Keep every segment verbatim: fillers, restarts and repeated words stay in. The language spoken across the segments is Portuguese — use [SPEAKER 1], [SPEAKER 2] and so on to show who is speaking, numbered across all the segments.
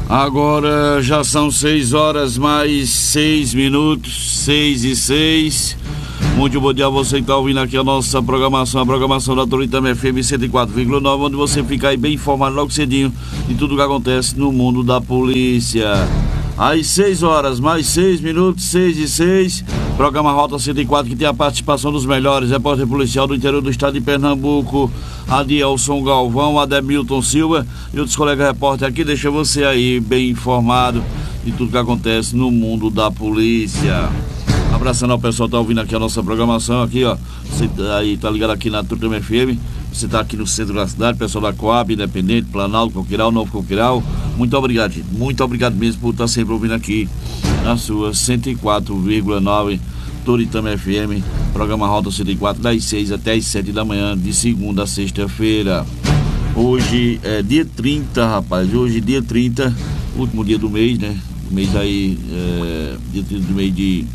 [SPEAKER 1] Agora já são seis horas mais seis minutos, seis e seis. Muito bom dia a você que está ouvindo aqui a nossa programação, a programação da Toritama F M cento e quatro vírgula nove, onde você fica aí bem informado logo cedinho de tudo que acontece no mundo da polícia. Às seis horas mais seis minutos, seis e seis, programa Rota cento e quatro, que tem a participação dos melhores repórter policial do interior do estado de Pernambuco, Adielson Galvão, Ademilton Silva e outros colegas repórteres aqui. Deixa você aí bem informado de tudo que acontece no mundo da polícia. Abraçando ao pessoal que tá ouvindo aqui a nossa programação aqui, ó. Você aí tá ligado aqui na Toritama F M. Você tá aqui no centro da cidade, pessoal da Coab, Independente, Planalto, Coqueiral, Novo Coqueiral. Muito obrigado, gente. Muito obrigado mesmo por estar sempre ouvindo aqui na sua cento e quatro vírgula nove Toritama F M. Programa Rota cento e quatro, das seis até as sete da manhã, de segunda a sexta-feira. Hoje é dia trinta, rapaz. Hoje dia trinta, último dia do mês, né? O mês aí, é, dia trinta do mês de,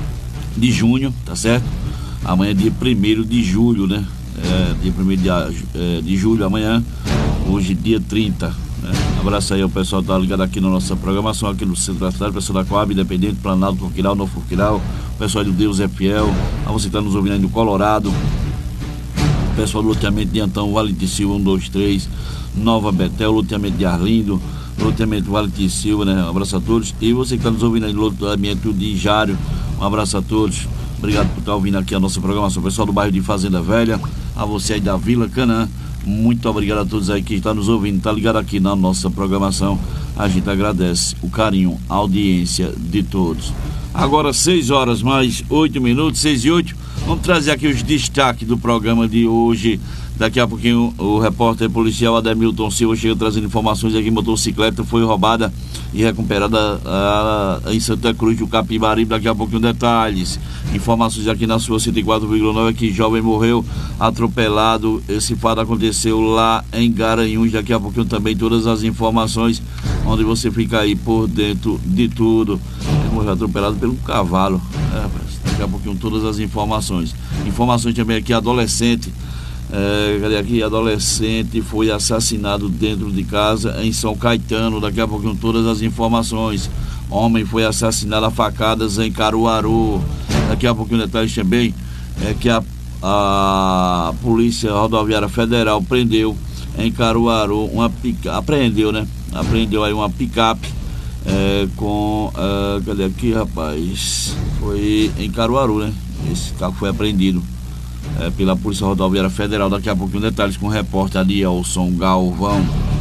[SPEAKER 1] de junho, tá certo? Amanhã é dia primeiro de julho, né? É, dia primeiro de, é, de julho, amanhã. Hoje dia trinta, né? Abraço aí ao pessoal que tá ligado aqui na nossa programação, aqui no centro da cidade, pessoal da Coab, Independente, Planalto, Coqueiral, Novo Coqueiral, pessoal do Deus é Fiel, a você que tá nos ouvindo aí do Colorado, pessoal do loteamento de Antão, Vale de Silva, um, dois, três, Nova Betel, loteamento de Arlindo, loteamento Vale de Silva, né? Um abraço a todos. E você que está nos ouvindo aí do loteamento de Jário, um abraço a todos. Obrigado por estar ouvindo aqui a nossa programação. Pessoal do bairro de Fazenda Velha, a você aí da Vila Canaã, muito obrigado a todos aí que estão nos ouvindo, tá ligado aqui na nossa programação. A gente agradece o carinho, a audiência de todos. Agora seis horas mais oito minutos, seis e oito. Vamos trazer aqui os destaques do programa de hoje. Daqui a pouquinho o repórter policial Ademilton Silva chega trazendo informações aqui. Motocicleta foi roubada e recuperada a, a, em Santa Cruz do Capibaribe. Daqui a pouquinho detalhes. Informações aqui na sua cento e quatro vírgula nove, que jovem morreu atropelado. Esse fato aconteceu lá em Garanhuns. Daqui a pouquinho também todas as informações, onde você fica aí por dentro de tudo. Ele morreu atropelado pelo cavalo. É, daqui a pouquinho todas as informações. Informações também aqui, adolescente. É, cadê aqui? Adolescente foi assassinado dentro de casa em São Caetano. Daqui a pouquinho todas as informações. Homem foi assassinado a facadas em Caruaru. Daqui a pouquinho detalhes também é que a, a Polícia Rodoviária Federal prendeu em Caruaru uma picape, apreendeu, né? Apreendeu aí uma picape é, com, é, cadê aqui, rapaz? Foi em Caruaru, né? Esse carro foi apreendido É, pela Polícia Rodoviária Federal. Daqui a pouquinho detalhes com o repórter Adielson Galvão.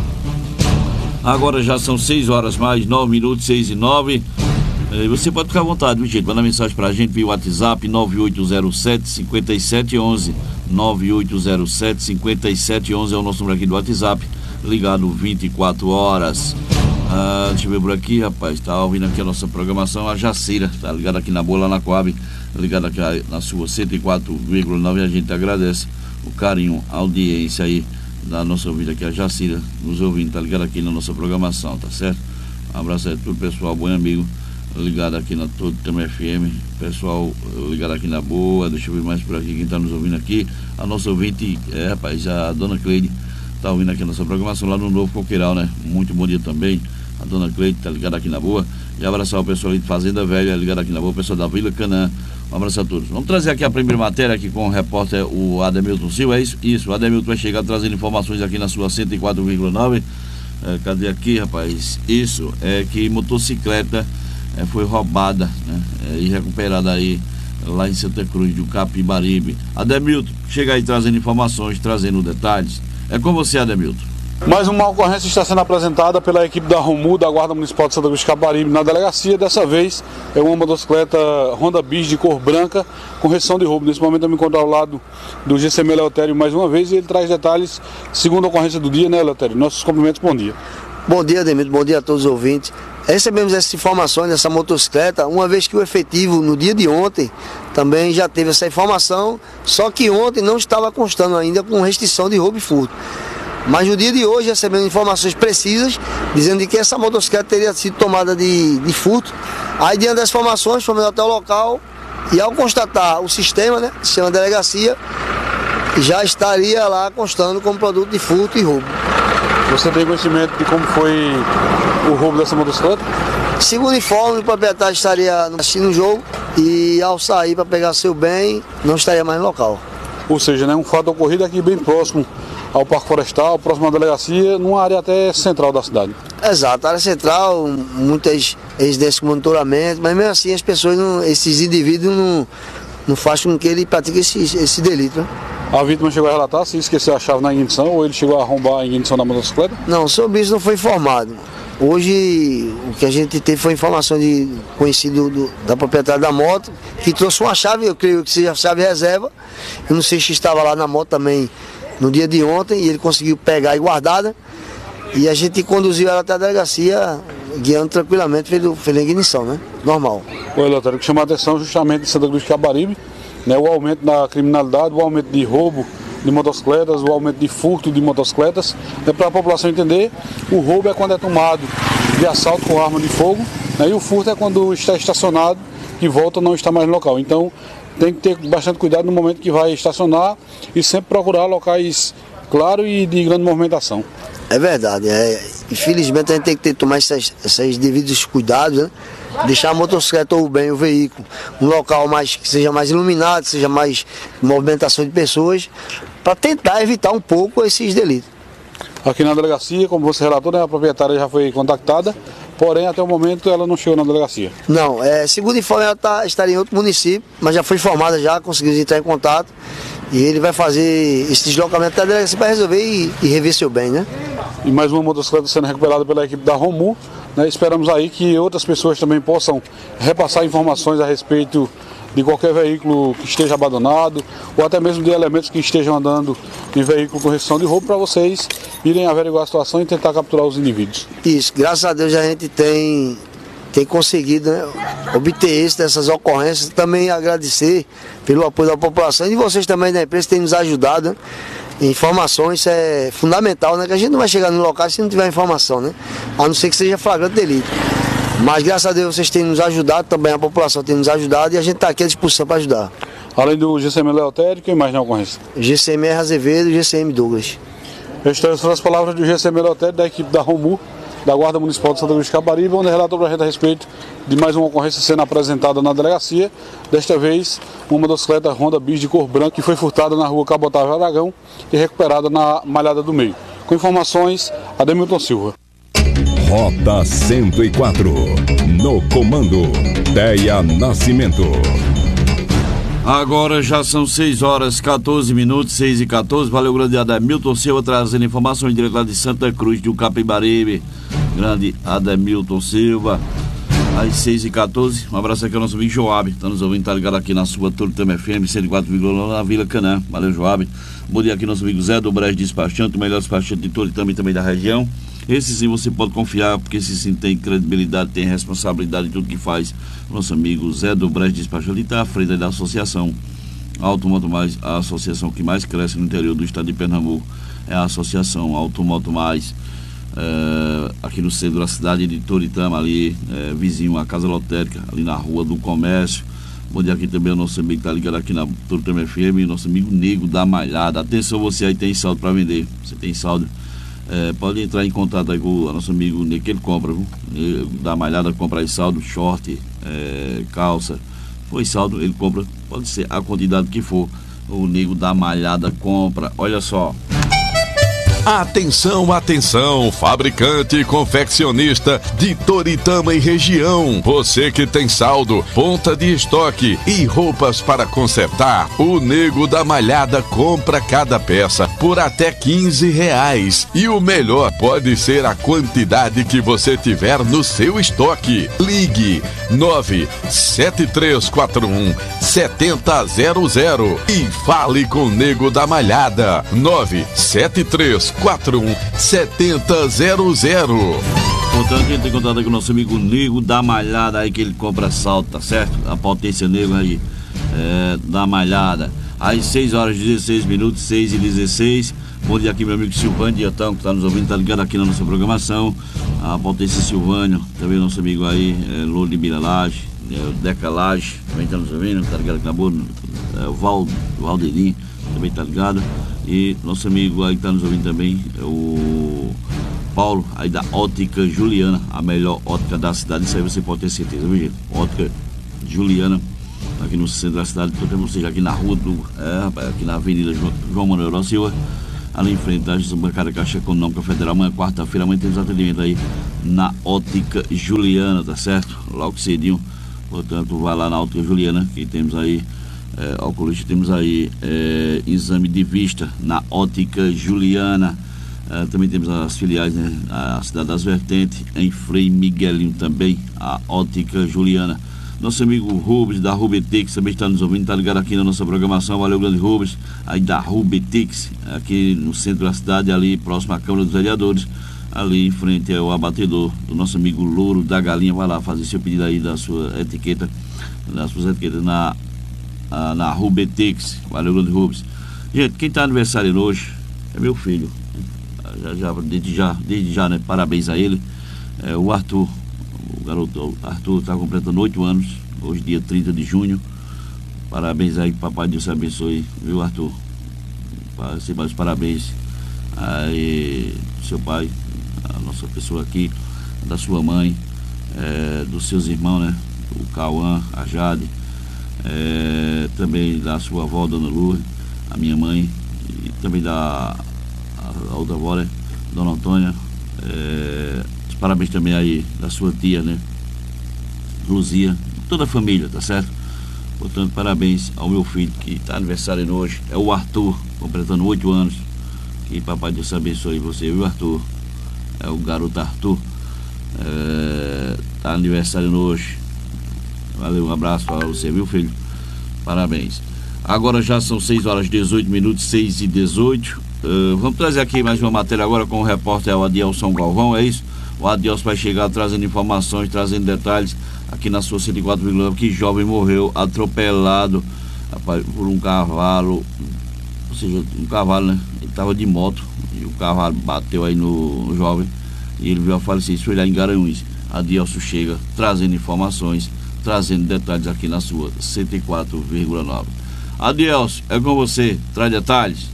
[SPEAKER 1] Agora já são seis horas mais nove minutos, seis e nove. É, você pode ficar à vontade, viu, gente? Manda mensagem pra gente via WhatsApp nove oito zero sete, cinco sete um um. nove oito zero sete, cinco sete um um é o nosso número aqui do WhatsApp, ligado vinte e quatro horas. Ah, deixa eu ver por aqui, rapaz. Tá ouvindo aqui a nossa programação. A Jacira, tá ligado aqui na boa, lá na Coab, ligado aqui na sua cento e quatro vírgula nove. A gente agradece o carinho, a audiência aí da nossa ouvida aqui, a Jacira, nos ouvindo, tá ligado aqui na nossa programação, tá certo? Um abraço aí a todo pessoal, bom amigo, ligado aqui na Toritama F M, pessoal ligado aqui na boa. Deixa eu ver mais por aqui quem tá nos ouvindo aqui. A nossa ouvinte, é, rapaz, a dona Cleide, tá ouvindo aqui a nossa programação lá no Novo Coqueiral, né? Muito bom dia também. A dona Cleide tá ligada aqui na boa. E abraçar o pessoal ali de Fazenda Velha, ligado aqui na boa, o pessoal da Vila Canaã. Um abraço a todos. Vamos trazer aqui a primeira matéria aqui com o repórter, o Ademilton Silva. É isso? Isso, o Ademilton vai chegar trazendo informações aqui na sua cento e quatro vírgula nove. É, cadê aqui, rapaz? Isso, é que motocicleta é, foi roubada, né? É, e recuperada aí lá em Santa Cruz do Capibaribe. Ademilton, chega aí trazendo informações, trazendo detalhes. É com você, Ademilton.
[SPEAKER 2] Mais uma ocorrência está sendo apresentada pela equipe da ROMU, da Guarda Municipal de Santa Cruz do Capibaribe, na delegacia. Dessa vez é uma motocicleta Honda Bis de cor branca com restrição de roubo. Nesse momento eu me encontro ao lado do G C M Eleutério mais uma vez, e ele traz detalhes segundo a ocorrência do dia, né, Eleutério? Nossos cumprimentos, bom dia.
[SPEAKER 3] Bom dia, Ademilton, bom dia a todos os ouvintes. Recebemos essas informações dessa motocicleta, uma vez que o efetivo no dia de ontem também já teve essa informação, só que ontem não estava constando ainda com restrição de roubo e furto. Mas no dia de hoje recebemos informações precisas, dizendo que essa motocicleta teria sido tomada de, de furto. Aí, diante das informações, fomos até o local e, ao constatar o sistema, né, que se chama delegacia, já estaria lá constando como produto de furto e roubo.
[SPEAKER 2] Você tem conhecimento de como foi o roubo dessa motocicleta?
[SPEAKER 3] Segundo informe, o proprietário estaria assistindo o jogo e ao sair para pegar seu bem, não estaria mais no local.
[SPEAKER 2] Ou seja, né, um fato ocorrido aqui bem próximo ao Parque Florestal, próximo à delegacia, numa área até central da cidade.
[SPEAKER 3] Exato, área central, muitas residências com monitoramento, mas mesmo assim as pessoas, não, esses indivíduos não, não fazem com que ele pratique esse, esse delito. Né?
[SPEAKER 2] A vítima chegou a relatar se esqueceu a chave na ignição ou ele chegou a arrombar a ignição da motocicleta?
[SPEAKER 3] Não, sobre isso não foi informado. Hoje o que a gente teve foi informação de conhecido do, da proprietária da moto, que trouxe uma chave, eu creio que seja a chave reserva. Eu não sei se estava lá na moto também no dia de ontem e ele conseguiu pegar e guardada. E a gente conduziu ela até a delegacia, guiando tranquilamente, fez, fez a ignição, né? Normal.
[SPEAKER 2] Oi, Leotério, o que chama a atenção justamente em Santa Cruz de Capibaribe, né, o aumento da criminalidade, o aumento de roubo de motocicletas, o aumento de furto de motocicletas. Né, para a população entender, o roubo é quando é tomado de assalto com arma de fogo, né, e o furto é quando está estacionado e volta não está mais no local. Então tem que ter bastante cuidado no momento que vai estacionar e sempre procurar locais claros e de grande movimentação.
[SPEAKER 3] É verdade, é, infelizmente a gente tem que ter, tomar esses, esses devidos cuidados, né? Deixar a motocicleta ou bem o veículo um local mais, que seja mais iluminado, que seja mais movimentação de pessoas, para tentar evitar um pouco esses delitos.
[SPEAKER 2] Aqui na delegacia, como você relatou, né, a proprietária já foi contactada, porém até o momento ela não chegou na delegacia.
[SPEAKER 3] Não, é, segundo informe ela tá, estaria em outro município, mas já foi informada já, conseguimos entrar em contato e ele vai fazer esse deslocamento da delegacia para resolver e, e rever seu bem, né?
[SPEAKER 2] E mais uma motocicleta sendo recuperada pela equipe da Romu, né, esperamos aí que outras pessoas também possam repassar informações a respeito de qualquer veículo que esteja abandonado ou até mesmo de elementos que estejam andando em veículo com restrição de roubo para vocês irem averiguar a situação e tentar capturar os indivíduos.
[SPEAKER 3] Isso, graças a Deus a gente tem, tem conseguido, né, obter êxito dessas ocorrências. Também agradecer pelo apoio da população e de vocês também da empresa que têm nos ajudado, né? Informações, isso é fundamental, né? Que a gente não vai chegar no local se não tiver informação, né? A não ser que seja flagrante delito. Mas graças a Deus vocês têm nos ajudado, também a população tem nos ajudado e a gente está aqui à disposição para ajudar.
[SPEAKER 2] Além do G C M Leotério, quem mais na ocorrência?
[SPEAKER 3] G C M R Azevedo e G C M Douglas.
[SPEAKER 2] Estas foram as palavras do G C M Leotério, da equipe da Romu, da Guarda Municipal de Santa Cruz de Capibaribe, onde relatou para a gente a respeito de mais uma ocorrência sendo apresentada na delegacia. Desta vez, uma motocicleta Honda Bis de cor branca que foi furtada na rua Cabotável Aragão e recuperada na Malhada do Meio. Com informações, Ademilton Silva.
[SPEAKER 4] Rota cento e quatro, no comando, Deia Nascimento.
[SPEAKER 1] Agora já são seis horas, quatorze minutos, seis e quatorze. Valeu, grande Ademilton Silva, trazendo informações direto lá de Santa Cruz do Capibaribe. Grande Ademilton Silva. Às seis e quatorze, um abraço aqui ao nosso amigo Joab, tá nos ouvindo, tá ligado aqui na sua Toritama F M cento e quatro vírgula nove na Vila Canaã. Valeu, Joab. Bom dia aqui nosso amigo Zé do Brejo Despachante, o melhor despachante de Toritama e também da região. Esse sim você pode confiar, porque esse sim tem credibilidade, tem responsabilidade em tudo que faz. Nosso amigo Zé do Brejo Despachante, ele está à frente da associação Automoto Mais, a associação que mais cresce no interior do estado de Pernambuco. É a associação Automoto Mais. É, aqui no centro da cidade de Toritama, ali, é, vizinho à Casa Lotérica, ali na Rua do Comércio. Bom dia aqui também o nosso amigo que está ligado aqui na Toritama F M, nosso amigo Nego da Malhada. Atenção, você aí tem saldo para vender, você tem saldo, é, pode entrar em contato aí com o nosso amigo Nego, que ele compra, viu? Nego da Malhada compra aí saldo, short, é, calça, foi saldo, ele compra, pode ser a quantidade que for, o Nego da Malhada compra. Olha só.
[SPEAKER 4] Atenção, atenção, fabricante e confeccionista de Toritama e região. Você que tem saldo, ponta de estoque e roupas para consertar, o Nego da Malhada compra cada peça por até quinze reais. E o melhor pode ser a quantidade que você tiver no seu estoque. Ligue nove sete três quatro um sete zero zero zero e fale com o Nego da Malhada. nove sete três quatro um sete zero zero.
[SPEAKER 1] Portanto, a gente tem contato com o nosso amigo Nego da Malhada aí, que ele compra salto, tá certo? A potência Nego aí, é, da Malhada. Às seis horas e dezesseis minutos, seis e dezesseis. Bom dia aqui, meu amigo Silvânio Diatão, que está nos ouvindo, tá ligado aqui na nossa programação. A potência Silvânio, também nosso amigo aí, é, Lodimira Laje, é, o Deca Laje, também está nos ouvindo, tá ligado aqui na boa. É, o Val, Valdeirinho, também tá ligado. E nosso amigo aí que está nos ouvindo também, o Paulo, aí da Ótica Juliana, a melhor ótica da cidade, isso aí você pode ter certeza, viu, gente? Ótica Juliana, aqui no centro da cidade, então você já aqui na rua, do, é, aqui na Avenida João, João Manuel da Silva, ali em frente da Bancária Caixa Econômica Federal. Amanhã, quarta-feira, amanhã temos atendimento aí na Ótica Juliana, tá certo? Logo cedinho, portanto, vai lá na Ótica Juliana, que temos aí, é, oculista, temos aí é, exame de vista na Ótica Juliana. É, também temos as filiais, né? A Cidade das Vertentes, em Frei Miguelinho também, a Ótica Juliana. Nosso amigo Rubens, da Rubetix, também está nos ouvindo, está ligado aqui na nossa programação. Valeu, grande Rubens, aí da Rubetix, aqui no centro da cidade, ali próximo à Câmara dos Vereadores, ali em frente ao abatedor do nosso amigo Louro da Galinha. Vai lá fazer seu pedido aí da sua etiqueta, das suas etiquetas na, a, na Rubetix. Valeu, grande Rubens. Gente, quem está aniversariando hoje é meu filho. Já, já, desde já, desde já, né? Parabéns a ele. É, o Arthur, o garoto Arthur está completando oito anos, hoje dia trinta de junho. Parabéns aí, papai Deus te abençoe, viu, Arthur? Você mais parabéns aí, seu pai, a nossa pessoa aqui, da sua mãe, é, dos seus irmãos, né? O Cauã, a Jade, é, também da sua avó, Dona Lourdes, a minha mãe, e também da a outra avó, né? Dona Antônia, é, parabéns também aí da sua tia, né? Luzia, toda a família, tá certo? Portanto, parabéns ao meu filho que está aniversário hoje, é o Arthur, completando oito anos. Que papai Deus abençoe você, viu, Arthur? É o garoto Arthur, é, tá aniversário hoje. Valeu, um abraço para você, viu, filho? Parabéns. Agora já são seis horas e dezoito minutos, seis e dezoito. Uh, vamos trazer aqui mais uma matéria agora com o repórter o Adielson Galvão, é isso? O Adielson vai chegar trazendo informações, trazendo detalhes aqui na sua cento e quatro vírgula nove, que jovem morreu atropelado, rapaz, por um cavalo, ou seja, um cavalo, né? Ele estava de moto e o cavalo bateu aí no, no jovem e ele veio a falecer. Isso foi lá em Garanhuns. Adielson chega trazendo informações, trazendo detalhes aqui na sua cento e quatro vírgula nove. Adielson, é com você, traz detalhes.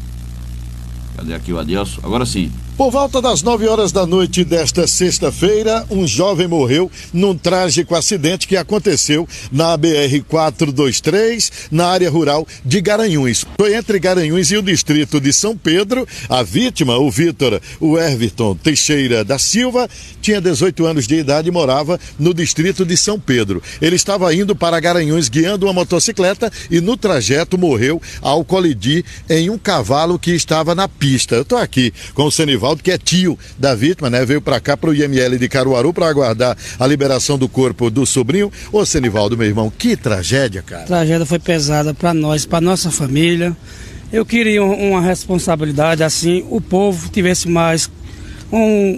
[SPEAKER 1] Cadê aqui o Adielson? Agora sim.
[SPEAKER 5] Por volta das nove horas da noite desta sexta-feira, um jovem morreu num trágico acidente que aconteceu na B R quatrocentos e vinte e três, na área rural de Garanhuns. Foi entre Garanhuns e o distrito de São Pedro. A vítima, o Vitor, o Everton Teixeira da Silva, tinha dezoito anos de idade e morava no distrito de São Pedro. Ele estava indo para Garanhuns guiando uma motocicleta e no trajeto morreu ao colidir em um cavalo que estava na pista. Eu estou aqui com o Senivaldo, que é tio da vítima, né? Veio para cá, para o I M L de Caruaru, para aguardar a liberação do corpo do sobrinho. Ô, Senivaldo, meu irmão, que tragédia, cara.
[SPEAKER 6] A tragédia foi pesada para nós, para nossa família. Eu queria uma responsabilidade, assim, o povo tivesse mais um,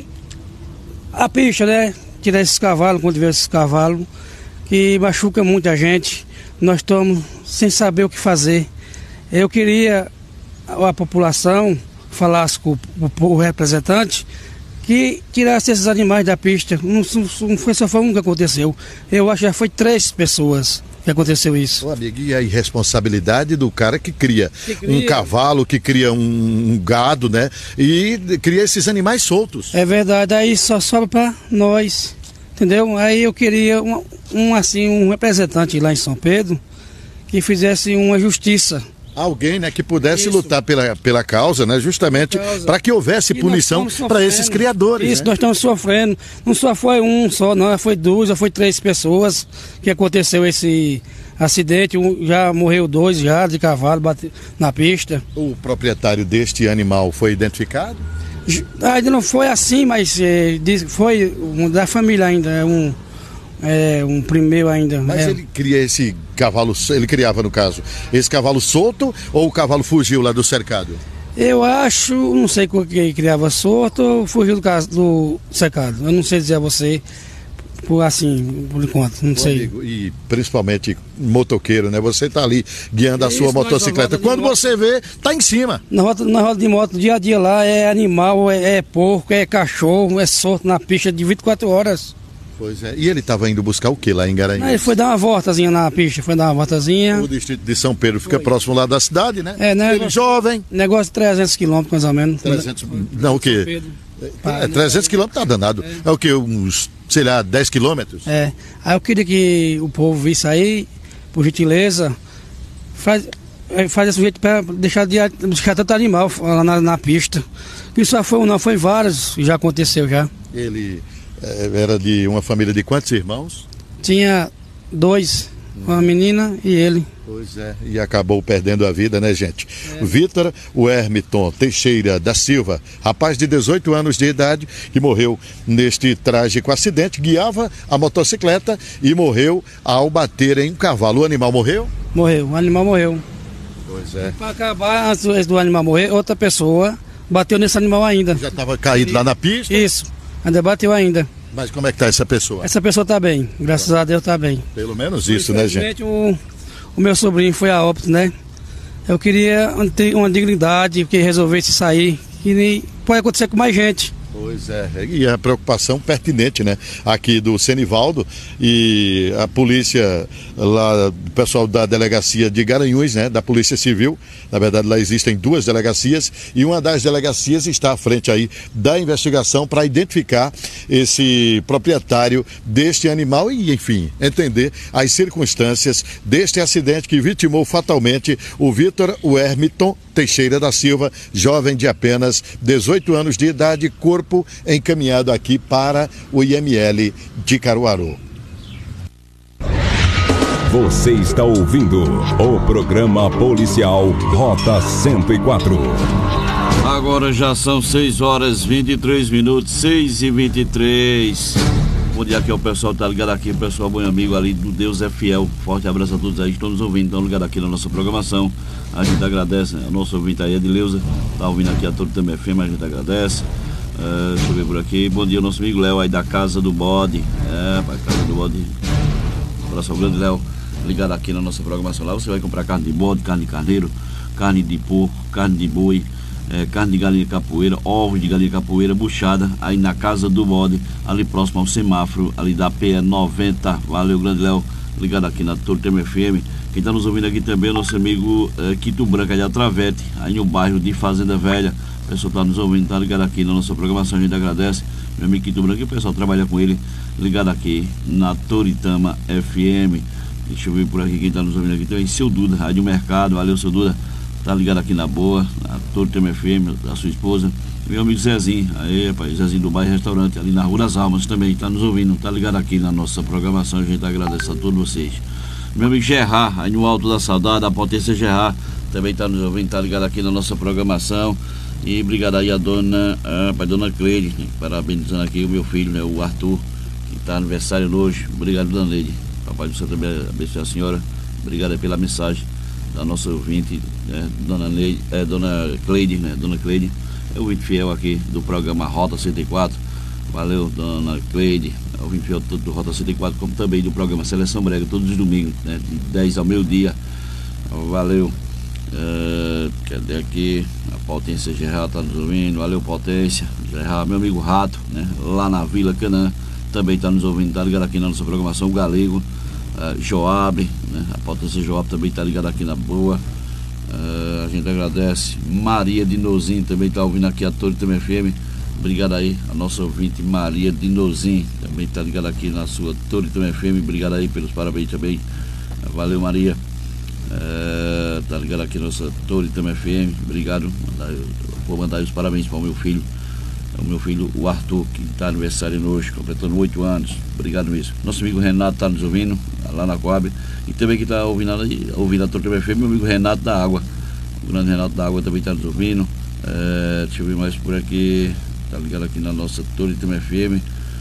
[SPEAKER 6] a pista, né? Tirar esses cavalos, quando tiver esses cavalos, que machuca muita gente. Nós estamos sem saber o que fazer. Eu queria a população falasse com o, o representante que tirasse esses animais da pista. Não, não foi só foi um que aconteceu. Eu acho que já foi três pessoas que aconteceu isso.
[SPEAKER 5] Ô, amigo, e a irresponsabilidade do cara que cria,
[SPEAKER 6] que cria
[SPEAKER 5] um cavalo, que cria um, um gado, né? E cria esses animais soltos.
[SPEAKER 6] É verdade, aí só sobra para nós, entendeu? Aí eu queria um, um, assim, um representante lá em São Pedro que fizesse uma justiça.
[SPEAKER 5] Alguém, né, que pudesse
[SPEAKER 6] Isso.
[SPEAKER 5] lutar pela, pela causa, né, justamente para que houvesse
[SPEAKER 6] E
[SPEAKER 5] punição para esses criadores.
[SPEAKER 6] Isso,
[SPEAKER 5] né?
[SPEAKER 6] nós estamos sofrendo. Não só foi um só, não, foi duas, já foi três pessoas que aconteceu esse acidente. Um, já morreu dois já de cavalo bate, na pista.
[SPEAKER 5] O proprietário deste animal foi identificado?
[SPEAKER 6] Ainda não foi assim, mas é, foi um, da família ainda, é um, é, um primeiro ainda.
[SPEAKER 5] Mas
[SPEAKER 6] é.
[SPEAKER 5] ele cria esse cavalo, ele criava no caso, esse cavalo solto ou o cavalo fugiu lá do cercado?
[SPEAKER 6] Eu acho, não sei qual que criava solto ou fugiu do, caso, do cercado. Eu não sei dizer a você, por assim, por enquanto, não
[SPEAKER 5] Ô,
[SPEAKER 6] sei.
[SPEAKER 5] amigo, e principalmente motoqueiro, né? Você tá ali guiando a
[SPEAKER 6] Isso,
[SPEAKER 5] sua
[SPEAKER 6] nós
[SPEAKER 5] motocicleta.
[SPEAKER 6] na roda de
[SPEAKER 5] Quando
[SPEAKER 6] moto.
[SPEAKER 5] você vê, tá em cima.
[SPEAKER 6] Na roda, na roda de moto, dia a dia lá, é animal, é, é porco, é cachorro, é solto na pista de vinte e quatro horas.
[SPEAKER 5] Pois é. E ele estava indo buscar o que lá em Garanhuns?
[SPEAKER 6] Aí ele foi dar uma voltazinha na pista, foi dar uma voltazinha.
[SPEAKER 5] O distrito de São Pedro fica
[SPEAKER 6] Foi.
[SPEAKER 5] próximo lá da cidade, né?
[SPEAKER 6] É, né?
[SPEAKER 5] Ele jovem.
[SPEAKER 6] Negócio de trezentos quilômetros, mais ou menos.
[SPEAKER 5] trezentos, não, o quê?
[SPEAKER 6] Pedro.
[SPEAKER 5] É, trezentos quilômetros tá danado. É, é o que? Uns, sei lá, dez quilômetros?
[SPEAKER 6] É. Aí eu queria que o povo visse aí, por gentileza, faz, faz esse jeito para deixar de deixar tanto animal lá na, na pista. Isso só foi um, não, foi vários, já aconteceu já.
[SPEAKER 5] Ele é, era de uma família de quantos irmãos?
[SPEAKER 6] Tinha dois, uma menina e ele.
[SPEAKER 5] Pois é, e acabou perdendo a vida, né, gente? É. Vitor Wermiton Teixeira da Silva, rapaz de dezoito anos de idade, que morreu neste trágico acidente, guiava a motocicleta e morreu ao bater em um cavalo. O animal morreu?
[SPEAKER 6] Morreu, o animal morreu.
[SPEAKER 5] Pois é.
[SPEAKER 6] Para acabar, antes do animal morrer, outra pessoa bateu nesse animal ainda.
[SPEAKER 5] Já estava caído e... lá na pista?
[SPEAKER 6] Isso, ainda bateu ainda.
[SPEAKER 5] Mas como é que está essa pessoa?
[SPEAKER 6] Essa pessoa está bem, graças a Deus está bem.
[SPEAKER 5] Pelo menos isso, né, gente?
[SPEAKER 6] O, o meu sobrinho foi a óbito, né? Eu queria ter uma dignidade, que resolvesse sair, que nem pode acontecer com mais gente.
[SPEAKER 5] Pois é, e a preocupação pertinente, né, aqui do Senivaldo e a polícia lá, o pessoal da delegacia de Garanhuns, né, da Polícia Civil. Na verdade, lá existem duas delegacias e uma das delegacias está à frente aí da investigação para identificar esse proprietário deste animal e, enfim, entender as circunstâncias deste acidente que vitimou fatalmente o Vitor Wermiton Teixeira da Silva, jovem de apenas dezoito anos de idade, corpo encaminhado aqui para o I M L de Caruaru.
[SPEAKER 7] Você está ouvindo o programa policial Rota cento e quatro.
[SPEAKER 1] Agora já são seis horas e vinte e três minutos, seis e vinte e três. Bom dia, aqui é o pessoal, tá ligado aqui, o pessoal, bom amigo ali do Deus é Fiel. Forte abraço a todos aí que estão nos ouvindo, estão ligados aqui na nossa programação. A gente agradece, a nossa ouvinte aí, Edileuza, tá ouvindo aqui a todo também F M, a gente agradece. Uh, deixa eu ver por aqui. Bom dia, nosso amigo Léo aí da Casa do Bode. É, para Casa do Bode. Um abraço ao grande Léo, ligado aqui na nossa programação. Lá você vai comprar carne de bode, carne de carneiro, carne de porco, carne de boi, é, carne de galinha capoeira, ovos de galinha capoeira, buchada, aí na Casa do Bode, ali próximo ao semáforo, ali da P E noventa. Valeu, grande Léo, ligado aqui na Torre Tema F M. Quem está nos ouvindo aqui também é o nosso amigo é, Quito Branca de Atravete, aí no bairro de Fazenda Velha. O pessoal está nos ouvindo, está ligado aqui na nossa programação, a gente agradece. Meu amigo Quito Branca, o pessoal trabalha com ele, ligado aqui na Toritama F M. Deixa eu ver por aqui quem está nos ouvindo aqui também. Seu Duda, Rádio Mercado, valeu, seu Duda. Tá ligado aqui na boa, na Toritama F M, a sua esposa. Meu amigo Zezinho, aí, rapaz, Zezinho do Bairro Restaurante, ali na Rua das Almas também, está nos ouvindo, tá ligado aqui na nossa programação, a gente agradece a todos vocês. Meu amigo Gerard, aí no Alto da Saudade, a Potência Gerard, também está nos ouvindo, tá ligado aqui na nossa programação. E obrigado aí a dona, a dona Cleide, né, parabenizando aqui o meu filho, né, o Arthur, que está aniversário hoje. Obrigado, dona Leide. Papai do céu também abençoe a senhora. Obrigado aí pela mensagem da nossa ouvinte, né, dona Leide, é, dona Cleide, né, dona Cleide, é o ouvinte fiel aqui do programa Rota cento e quatro. Valeu, dona Cleide, é o ouvinte fiel do Rota cento e quatro, como também do programa Seleção Brega, todos os domingos, né, de dez ao meio-dia. Valeu. Uh, cadê aqui? A Potência Gerard tá nos ouvindo. Valeu, Potência Gerard, meu amigo Rato, né? Lá na Vila Canaã, também tá nos ouvindo, tá ligado aqui na nossa programação. O Galego, uh, Joab, né? A Potência Joab também tá ligado aqui na boa. Uh, a gente agradece. Maria de Nozim também tá ouvindo aqui a Torre também F M. Obrigado aí, a nossa ouvinte Maria de Nozim também tá ligado aqui na sua Torre também F M. Obrigado aí pelos parabéns também. Uh, valeu, Maria. É, tá ligado aqui na nossa Torre Tema F M, obrigado. Mandar, vou mandar os parabéns para o meu filho, é o meu filho, o Arthur, que está aniversário hoje, completando oito anos. Obrigado mesmo. Nosso amigo Renato está nos ouvindo, lá na Coab, e também que está ouvindo, ouvindo a Torre Tema F M, meu amigo Renato da Água. O grande Renato da Água também está nos ouvindo. É, deixa eu ver mais por aqui, tá ligado aqui na nossa Torre Tema F M.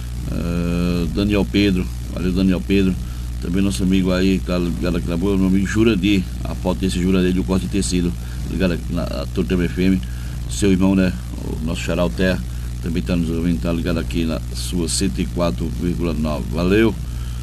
[SPEAKER 1] É, Daniel Pedro, valeu, Daniel Pedro. Também nosso amigo aí, tá ligado aqui na boa, meu amigo Jurandir, a Potência Jurandir do Corte de Tecido, ligado aqui na Torre Tema F M. Seu irmão, né, o nosso Xará Terra, também está nos ouvindo, tá ligado aqui na sua cento e quatro vírgula nove. Valeu.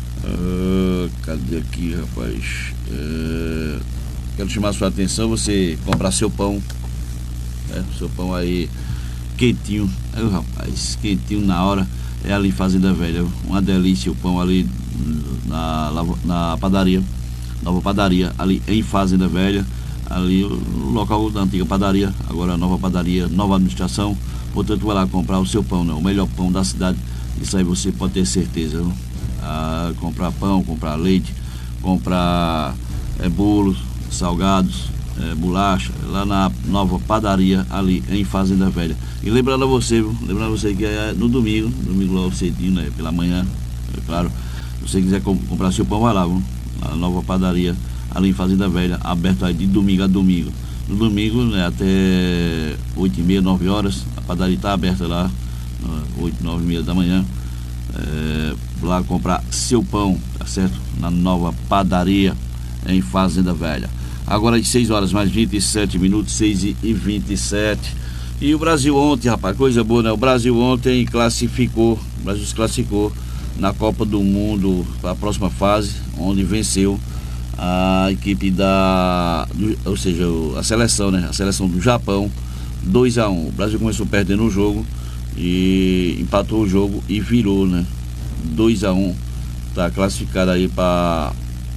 [SPEAKER 1] Uh, cadê aqui, rapaz? Uh, quero chamar a sua atenção, você comprar seu pão, né, seu pão aí quentinho, aí, rapaz, quentinho na hora. É ali em Fazenda Velha, uma delícia o pão ali na, na padaria, nova padaria, ali em Fazenda Velha, ali no local da antiga padaria, agora a nova padaria, nova administração, Portanto, vai lá comprar o seu pão, né? O melhor pão da cidade. Isso aí você pode ter certeza, viu? Ah, comprar pão, comprar leite, comprar é, bolos, salgados, é, bolacha, lá na nova padaria ali em Fazenda Velha. E lembrando a você, viu? Lembrando a você que é no domingo, domingo logo cedinho, né? Pela manhã, é claro. Se você quiser comp comprar seu pão, vai lá, viu? Na nova padaria ali em Fazenda Velha, aberto aí de domingo a domingo. No domingo, né, até oito e meia, nove horas, a padaria está aberta lá, oito, nove e meia da manhã. É, lá comprar seu pão, tá certo? Na nova padaria em Fazenda Velha. Agora às seis horas mais vinte e sete minutos, seis e vinte e sete. E o Brasil ontem, rapaz, coisa boa, né? O Brasil ontem classificou, o Brasil se classificou na Copa do Mundo para a próxima fase, onde venceu a equipe da, do, ou seja, a seleção, né? A seleção do Japão, dois a um. O Brasil começou perdendo o jogo e empatou o jogo e virou, né? dois a um. Tá classificado aí para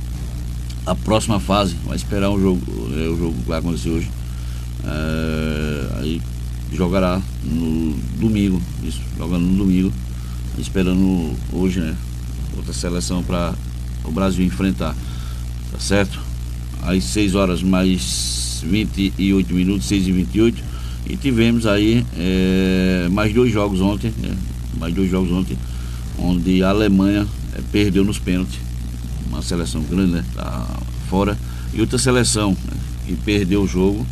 [SPEAKER 1] a próxima fase. Vai esperar o jogo, é, o jogo que vai acontecer hoje. É, aí jogará no domingo, isso, jogando no domingo, esperando hoje, né? Outra seleção para o Brasil enfrentar. Tá certo? Às seis horas mais vinte e oito minutos, seis e vinte e oito. E tivemos aí é, mais dois jogos ontem, né? mais dois jogos ontem, onde a Alemanha é, perdeu nos pênaltis. Uma seleção grande, né? Tá fora. E outra seleção, né? que perdeu o jogo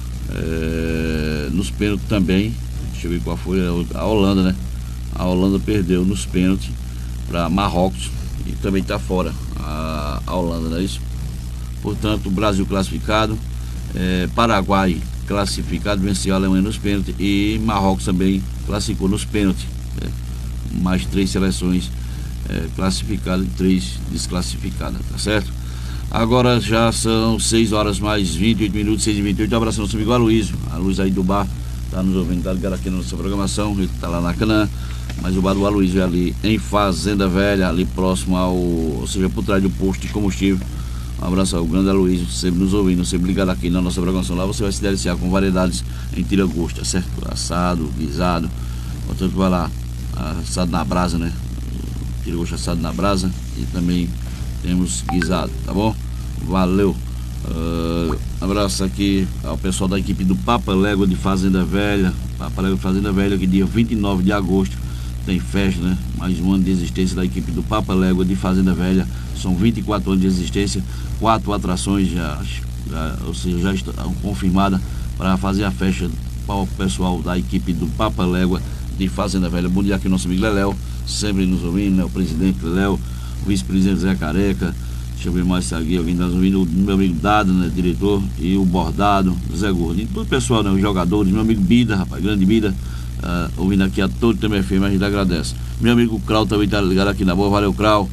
[SPEAKER 1] é, nos pênaltis também. Deixa eu ver qual foi. A Holanda, né? A Holanda perdeu nos pênaltis para Marrocos e também está fora. A, a Holanda, não é isso? Portanto, o Brasil classificado, é, Paraguai classificado, venceu a Alemanha nos pênaltis e Marrocos também classificou nos pênaltis. Né? Mais três seleções é, classificadas e três desclassificadas, tá certo? Agora já são seis horas mais vinte e oito minutos, seis e vinte e oito. Um abraço ao nosso amigo Aloysio, a luz aí do bar, tá nos ouvindo, tá ligado aqui na nossa programação, ele tá lá na Canaã. Mas o bar do Aloysio é ali em Fazenda Velha, ali próximo ao, ou seja, por trás do posto de combustível. Um abraço ao grande Aloysio, sempre nos ouvindo, sempre ligado aqui na nossa programação. Lá você vai se deliciar com variedades em tira-gosto, certo? Assado, guisado, portanto vai lá, assado na brasa, né? Tira-gosto assado na brasa e também temos guisado, tá bom? Valeu! Uh, abraço aqui ao pessoal da equipe do Papa Légua de Fazenda Velha, Papa Légua de Fazenda Velha, que dia vinte e nove de agosto tem festa, né? Mais um ano de existência da equipe do Papa Légua de Fazenda Velha. São vinte e quatro anos de existência, quatro atrações já, já ou seja, já estão confirmadas para fazer a festa para o pessoal da equipe do Papa Légua de Fazenda Velha. Bom dia aqui nosso amigo Leléo, sempre nos ouvindo, né? O presidente Leléo, o vice-presidente Zé Careca, deixa eu ver mais se aqui, alguém está ouvindo, o meu amigo Dado, né? Diretor, e o Bordado, Zé Gordinho, todo o pessoal, né? Os jogadores, meu amigo Bida, rapaz, grande Bida. Uh, ouvindo aqui a todo o T M F M, a gente agradece. Meu amigo Krau também está ligado aqui na boa, valeu Krau.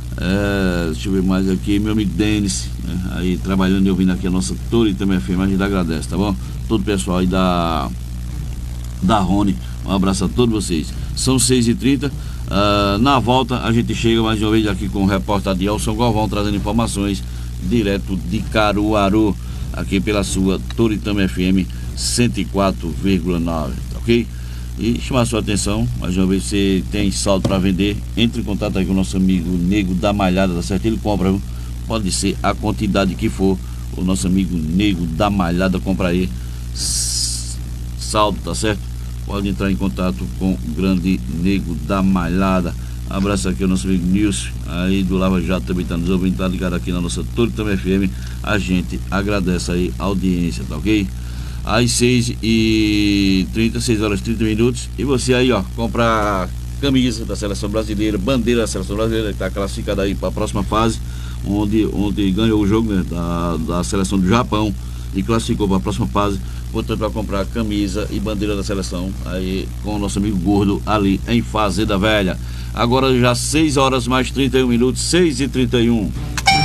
[SPEAKER 1] É, deixa eu ver mais aqui, meu amigo Denis, né, aí trabalhando e ouvindo aqui a nossa todo o T M F M, a gente agradece, tá bom? Todo o pessoal aí da da Rony, um abraço a todos vocês. São seis e trinta, uh, na volta a gente chega mais uma vez aqui com o repórter Adilson Galvão, trazendo informações direto de Caruaru, aqui pela sua Toritama F M cento e quatro vírgula nove, tá ok? E chamar a sua atenção, mais uma vez, você tem saldo para vender, entre em contato aí com o nosso amigo Nego da Malhada, tá certo? Ele compra, pode ser a quantidade que for, o nosso amigo Nego da Malhada compra aí saldo, tá certo? Pode entrar em contato com o grande Nego da Malhada. Abraço aqui ao nosso amigo Nilson, aí do Lava Jato também está nos ouvindo, tá ligado aqui na nossa Toritama F M. A gente agradece aí a audiência, tá ok? Às seis e trinta, seis horas e trinta minutos. E você aí, ó, comprar camisa da seleção brasileira, bandeira da seleção brasileira, que está classificada aí para a próxima fase, onde, onde ganhou o jogo, né, da, da seleção do Japão e classificou para a próxima fase. Portanto, vai comprar camisa e bandeira da seleção aí com o nosso amigo Gordo ali em Fazenda Velha. Agora já seis horas mais trinta e um minutos, seis e trinta e um.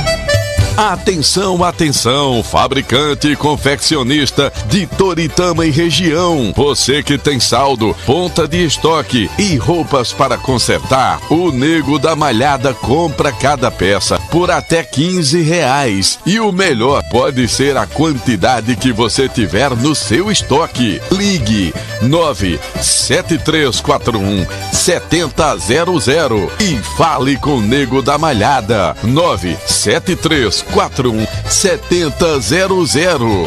[SPEAKER 4] Atenção, atenção, fabricante e confeccionista de Toritama e região. Você que tem saldo, ponta de estoque e roupas para consertar, o Nego da Malhada compra cada peça por até quinze reais. E o melhor pode ser a quantidade que você tiver no seu estoque. Ligue nove sete três quatro um sete zero zero zero e fale com o Nego da Malhada. nove sete três quatro um sete zero zero.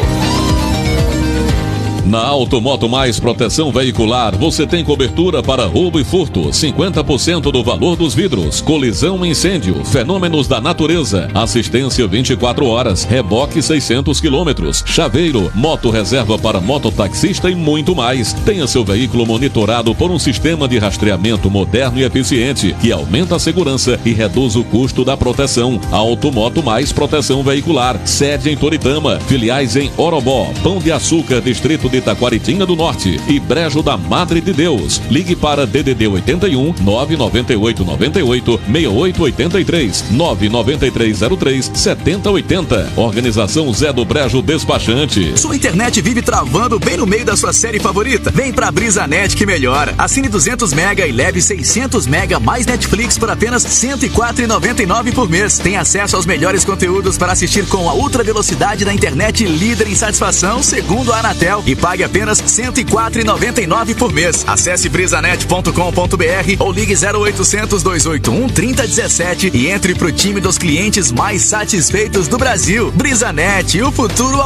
[SPEAKER 8] Na Automoto Mais Proteção Veicular, você tem cobertura para roubo e furto, cinquenta por cento do valor dos vidros, colisão e incêndio, fenômenos da natureza, assistência vinte e quatro horas, reboque seiscentos quilômetros, chaveiro, moto reserva para mototaxista e muito mais. Tenha seu veículo monitorado por um sistema de rastreamento moderno e eficiente, que aumenta a segurança e reduz o custo da proteção. Automoto Mais Proteção Veicular, sede em Toritama, filiais em Orobó, Pão de Açúcar, Distrito de Itaquaritinga do Norte e Brejo da Madre de Deus. Ligue para D D D oitenta e um, nove nove oito nove oito, seis oito oito três, nove nove três zero três, sete zero oito zero. Organização Zé do Brejo Despachante.
[SPEAKER 9] Sua internet vive travando bem no meio da sua série favorita? Vem pra BrisaNet que melhora. Assine duzentos mega e leve seiscentos mega mais Netflix por apenas cento e quatro reais e noventa e nove centavos por mês. Tem acesso aos melhores conteúdos para assistir com a ultra velocidade da internet líder em satisfação, segundo a Anatel, e pague apenas cento e quatro reais e noventa e nove centavos por mês. Acesse brisanet ponto com ponto br ou ligue zero oitocentos, dois oito um, trinta dezessete e entre pro time dos clientes mais satisfeitos do Brasil. BrisaNet, o futuro